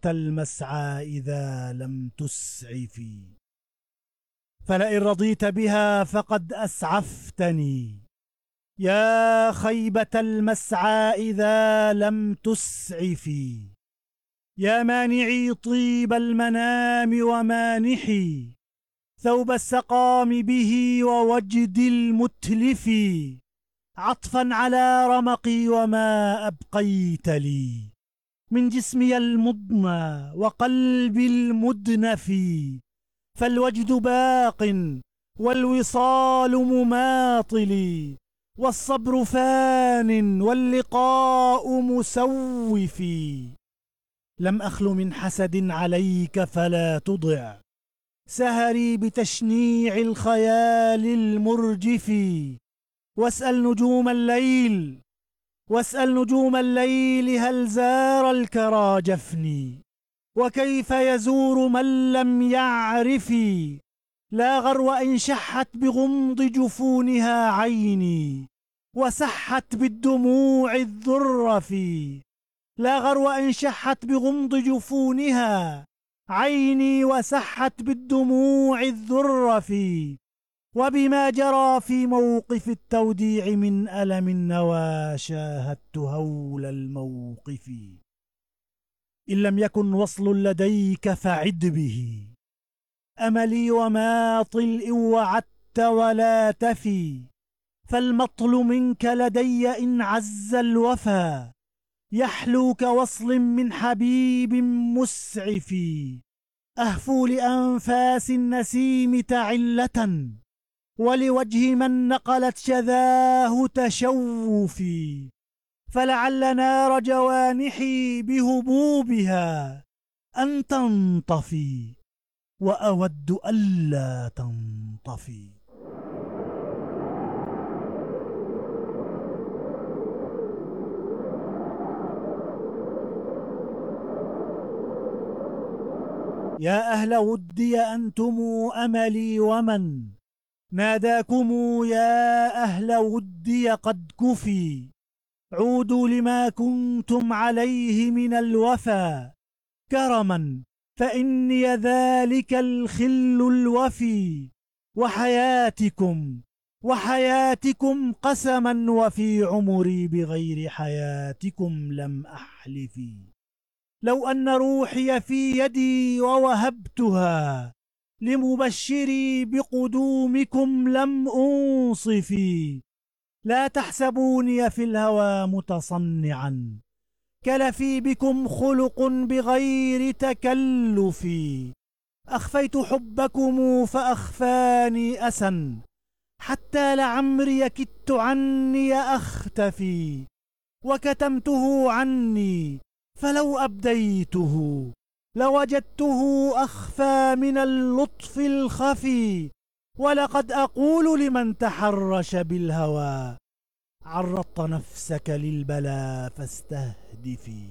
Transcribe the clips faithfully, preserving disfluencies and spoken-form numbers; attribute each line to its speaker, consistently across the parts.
Speaker 1: المسعى إذا لم تسعفي. فلئن رضيت بها فقد أسعفتني، يا خيبة المسعى إذا لم تسعفي. يا مانعي طيب المنام ومانحي ثوب السقام به ووجد المتلف، عطفا على رمقي وما أبقيت لي من جسمي المضنى وقلبي المدنف. فالوجد باق والوصال مماطل، والصبر فان واللقاء مسوف. لم أخل من حسد عليك فلا تضع سهري بتشنيع الخيال المرجف. واسأل نجوم الليل واسأل نجوم الليل هل زار الكرى جفني، وكيف يزور من لم يعرف. لا غرو إن شحت بغمض جفونها عيني وسحت بالدموع الذرف. لا غرو إن شحت بغمض جفونها عيني وسحت بالدموع الذرف. وبما جرى في موقف التوديع من ألم النوى شاهدت هول الموقف. إن لم يكن وصل لديك فعد به أملي وماطل إن وعدت ولا تفي. فالمطل منك لدي إن عز الوفا يحلو كوصل من حبيب مسعف. أهفو لأنفاس النسيم تعلة ولوجه من نقلت شذاه تشوفي. فلعل نار جوانحي بهبوبها أن تنطفي وأود ألا تنطفي. يا أهل ودي أنتم أملي ومن ناداكم يا أهل ودي قد كفي. عودوا لما كنتم عليه من الوفا كرما فإني ذلك الخل الوفي. وحياتكم وحياتكم قسما وفي عمري بغير حياتكم لم أحلفي. لو أن روحي في يدي ووهبتها لمبشري بقدومكم لم أنصفي. لا تحسبوني في الهوى متصنعا كلفي بكم خلق بغير تكلف. أخفيت حبكم فأخفاني أسا حتى لعمري كدت عني أختفي. وكتمته عني فلو أبديته لوجدته أخفى من اللطف الخفي. ولقد أقول لمن تحرش بالهوى عرضت نفسك للبلا فاستهدفي.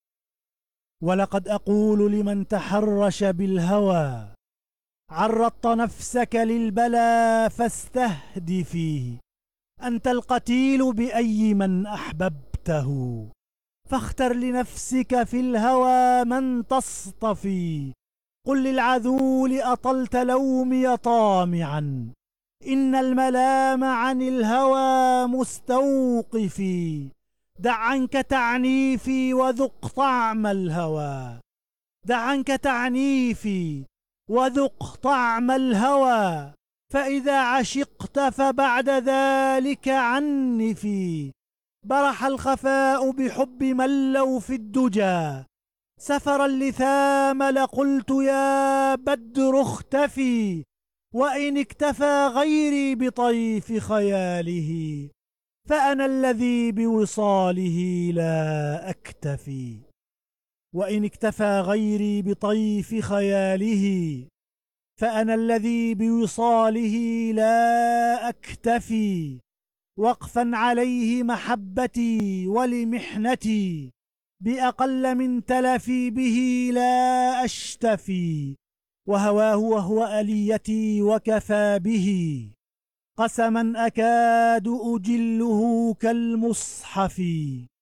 Speaker 1: ولقد أقول لمن تحرش بالهوى عرضت نفسك للبلا فاستهدفي. أنت القتيل بأي من أحببته فاختر لنفسك في الهوى من تصطفي. قل للعذول أطلت لومي طامعا إن الملام عن الهوى مستوقفي. دع عنك تعنيفي وذق طعم الهوى دع عنك تعنيفي وذق طعم الهوى. فإذا عشقت فبعد ذلك عنفي. برح الخفاء بحب من لو في الدجى سفر اللثام لقلت يا بدر اختفي. وإن اكتفى غيري بطيف خياله فأنا الذي بوصاله لا أكتفي. وإن اكتفى غيري بطيف خياله فأنا الذي بوصاله لا أكتفي. وقفا عليه محبتي ولمحنتي بأقل من تلفي به لا أشتفي. وهواه وهو أليتي وكفى به قسما أكاد أجله كالمصحف.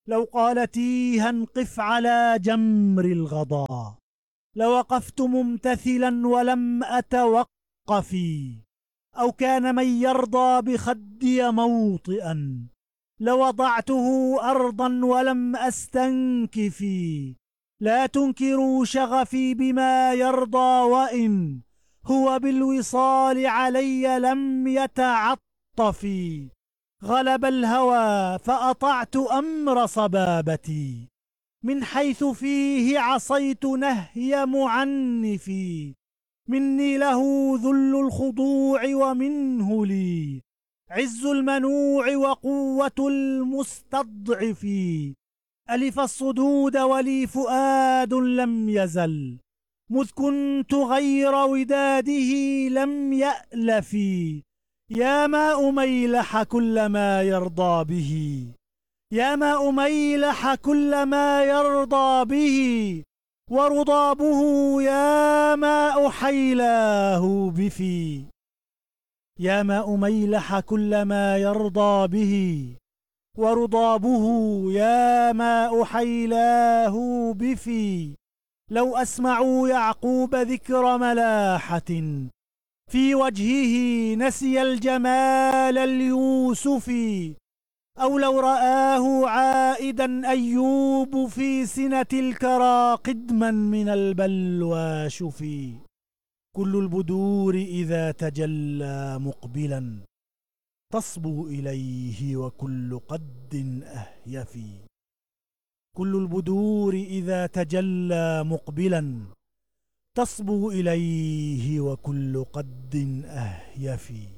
Speaker 1: لو قال تيها قف على جمر الغضا لوقفت ممتثلا ولم أتوقف. أو كان من يرضى بخدي موطئا لوضعته أرضا ولم أستنكف. لا تنكروا شغفي بما يرضى وإن هو بالوصال علي لم يتعطف. غلب الهوى فأطعت أمر صبابتي من حيث فيه عصيت نهي معنفي. مني له ذل الخضوع ومنه لي عز المنوع وقوة المستضعف. ألف الصدود ولي فؤاد لم يزل مذ كنت غير وداده لم يألف. يا ماء ميلح كل ما يرضى به يا ماء ميلح كل ما يرضى به ورضابه يا ماء حيلاه بفي. يا ماء ميلح كل ما يرضى به ورضابه يا ماء حيلاه بفي. لو أسمعوا يعقوب ذكر ملاحة في وجهه نسي الجمال اليوسفي. أو لو رآه عائدا أيوب في سنة الكرى قدما من البلوى شفي. كل البدور إذا تجلى مقبلا تصبو إليه وكل قد أهيفي. كل البدور إذا تجلى مقبلا تصبو إليه وكل قد أهيفي.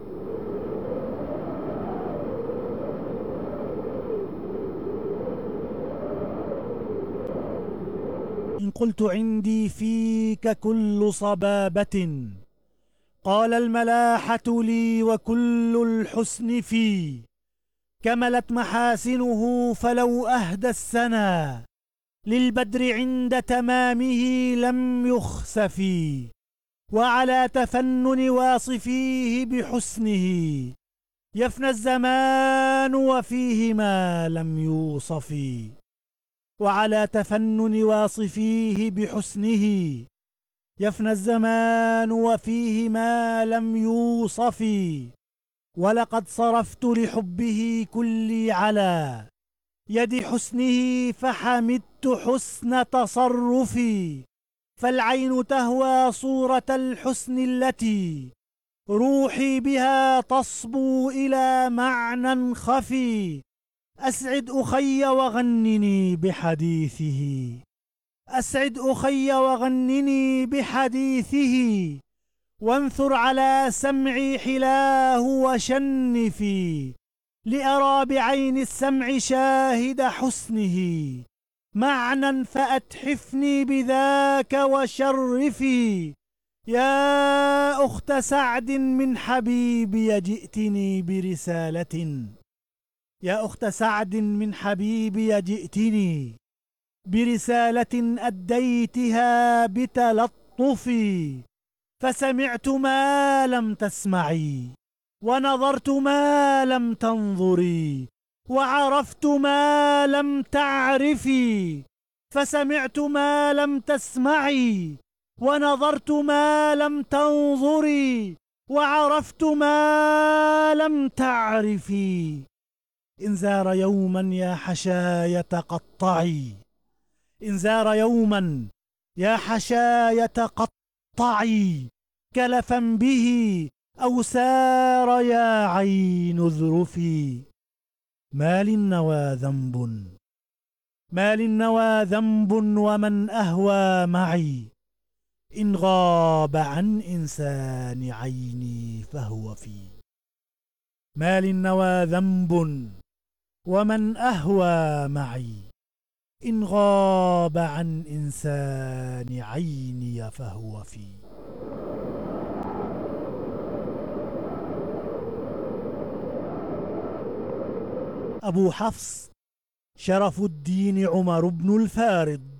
Speaker 1: إن قلت عندي فيك كل صبابة قال الملاحة لي وكل الحسن في. كملت محاسنه فلو أهدى السنا للبدر عند تمامه لم يخسفي. وعلى تفنن واصفيه بحسنه يفنى الزمان وفيه ما لم يوصف. وعلى تفنن واصفيه بحسنه يفنى الزمان وفيه ما لم يوصف. ولقد صرفت لحبه كلي على يد حسنه فحمدت حسن تصرفي. فالعين تهوى صورة الحسن التي روحي بها تصبو إلى معنى خفي. أسعد أخي وغنني بحديثه أسعد أخي وغنني بحديثه وانثر على سمعي حلاه وشنفي. لأرى بعين السمع شاهد حسنه معنى فأتحفني بذاك وشرفي. يا أخت سعد من حبيبي جئتني برسالة يا أخت سعد من حبيبي جئتني برسالة أديتها بتلطفي. فسمعت ما لم تسمعي ونظرت ما لم تنظري وعرفت ما لم تعرفي. فسمعت ما لم تسمعي ونظرت ما لم تنظري وعرفت ما لم تعرفي. إن زار يوما يا حشاية قطعي إن زار يوما يا حشاية قطعي كلفا به أو سار يا عين اذرفي. ما للنوى ذنب ما للنوى ذنب ومن أهوى معي إن غاب عن إنسان عيني فهو في. ما للنوى ذنب ومن أهوى معي إن غاب عن إنسان عيني فهو في. أبو حفص شرف الدين عمر بن الفارض